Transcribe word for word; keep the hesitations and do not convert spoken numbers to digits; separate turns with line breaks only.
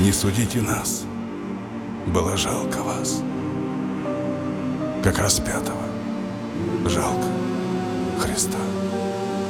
Не судите нас. Было жалко вас, как распятого жалко Христа.